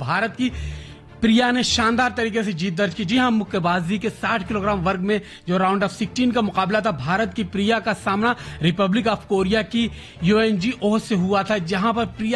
भारत की प्रिया ने शानदार तरीके से जीत दर्ज की। जी हाँ, मुक्केबाजी के 60 किलोग्राम वर्ग में जो राउंड ऑफ 16 का मुकाबला था, भारत की प्रिया का सामना रिपब्लिक ऑफ कोरिया की योएनजी ओह से हुआ था, जहां पर प्रिया